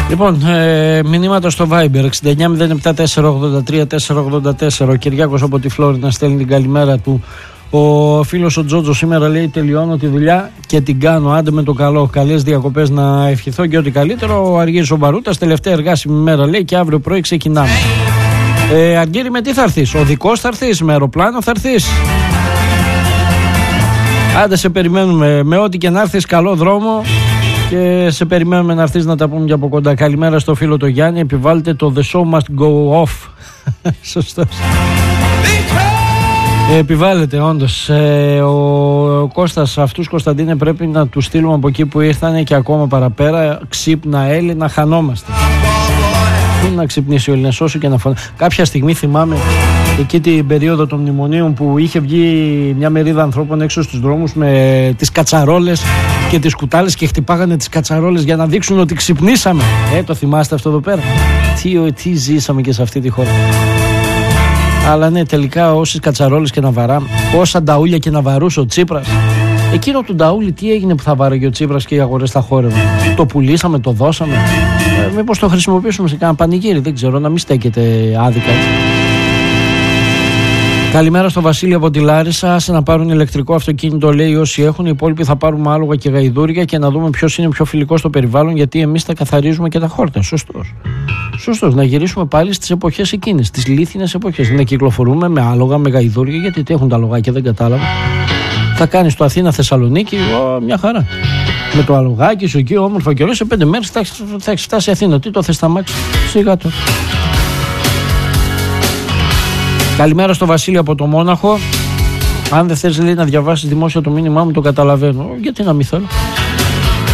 Λοιπόν, μηνύματα στο Viber 6907-483-484. Ο Κυριάκος από τη Φλόρινα στέλνει την καλημέρα του. Ο φίλος ο Τζότζο σήμερα λέει: τελειώνω τη δουλειά και την κάνω. Άντε με το καλό. Καλές διακοπές να ευχηθώ και ό,τι καλύτερο. Ο Αργύρης ο Μπαρούτας, τελευταία εργάσιμη μέρα λέει και αύριο πρωί ξεκινάμε. Αργύρη, με τι θα έρθεις? Οδικός θα έρθεις? Με αεροπλάνο θα έρθεις? Άντε, σε περιμένουμε. Με ό,τι και να έρθεις, καλό δρόμο. Και σε περιμένουμε να έρθεις να τα πούμε και από κοντά. Καλημέρα στο φίλο το Γιάννη. Επιβάλλεται το The show must go off. Σωστός. Επιβάλλεται όντως. Ο Κώστας, αυτούς Κωνσταντίνε πρέπει να τους στείλουμε από εκεί που ήρθανε και ακόμα παραπέρα. Ξύπνα Έλληνα, χανόμαστε. Πού να ξυπνήσει ο Έλληνας όσο και να φωνάζει. Κάποια στιγμή θυμάμαι εκεί την περίοδο των μνημονίων που είχε βγει μια μερίδα ανθρώπων έξω στους δρόμους με τις κατσαρόλες και τις κουτάλες και χτυπάγανε τις κατσαρόλες για να δείξουν ότι ξυπνήσαμε. Το θυμάστε αυτό εδώ πέρα? Τι ζήσαμε και σε αυτή τη χώρα. Αλλά ναι, τελικά όσες κατσαρόλες και να βαράμε, όσα νταούλια και να βαρούσε ο Τσίπρας. Εκείνο του νταούλι τι έγινε που θα βάραγε ο Τσίπρας και οι αγορές θα χόρευαν? Το πουλήσαμε, το δώσαμε? Μήπως το χρησιμοποιήσουμε σε κάνα πανηγύρι? Δεν ξέρω, να μην στέκεται άδικα. Καλημέρα στο Βασίλη από τη Λάρισα. Άσε να πάρουν ηλεκτρικό αυτοκίνητο, λέει, όσοι έχουν. Οι υπόλοιποι θα πάρουμε άλογα και γαϊδούρια και να δούμε ποιος είναι πιο φιλικός στο περιβάλλον, γιατί εμείς τα καθαρίζουμε και τα χόρτα. Σωστός. Να γυρίσουμε πάλι στις εποχές εκείνες, τις λίθινες εποχές. Να κυκλοφορούμε με άλογα, με γαϊδούρια, γιατί τι έχουν τα αλογάκια, δεν κατάλαβα. Θα κάνεις το Αθήνα-Θεσσαλονίκη, μια χαρά. Με το αλογάκι σου εκεί, όμορφα καιρό, σε 5 μέρες θα έχεις φτάσει Αθήνα. Τι το θες τα μάξι? Σιγά το. Καλημέρα στο Βασίλη από το Μόναχο. Αν δεν θες, λέει, να διαβάσεις δημόσια το μήνυμά μου, το καταλαβαίνω. Γιατί να μην θέλω?